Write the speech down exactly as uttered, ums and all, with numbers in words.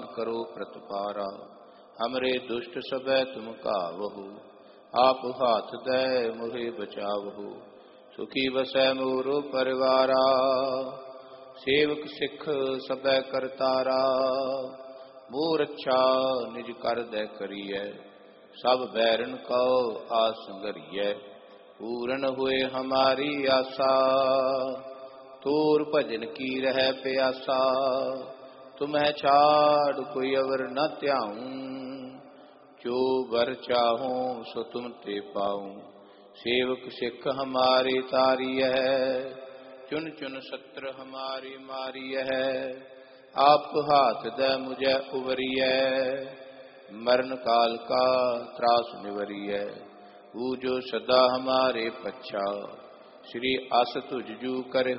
करो प्रतिपारा। हमरे दुष्ट सबै तुम कावहु, आप हाथ दे मोहे बचावहु। सुखी बसै मोरो परिवारा, सेवक सिख सबै करतारा। मोर अच्छा निज कर दै करिए, सब बैरन को आस संगरिए। पूरन हुए हमारी आशा, तोर भजन की रह प्यासा। तुम्हें छाड़ कोई अवर न त्याऊं, जो वर चाहूं सो तुम ते पाऊं। सेवक सिख हमारे तारी है, चुन चुन सत्र हमारी मारी है। आप हाथ दे मुझे उबरिए, मरण काल का त्रास निवरिए। वो जो सदा हमारे पच्छा, श्री अस तुझ जू करे